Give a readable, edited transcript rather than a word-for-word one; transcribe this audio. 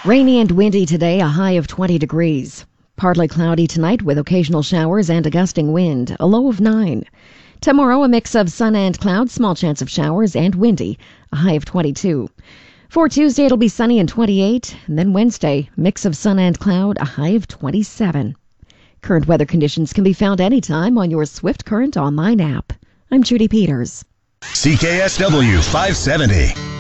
Rainy and windy today, a high of 20 degrees. Partly cloudy tonight with occasional showers and a gusting wind, a low of 9. Tomorrow, a mix of sun and clouds, small chance of showers, and windy, a high of 22. For Tuesday, it'll be sunny and 28. And then Wednesday, mix of sun and cloud, a high of 27. Current weather conditions can be found anytime on your Swift Current online app. I'm Judy Peters. CKSW 570.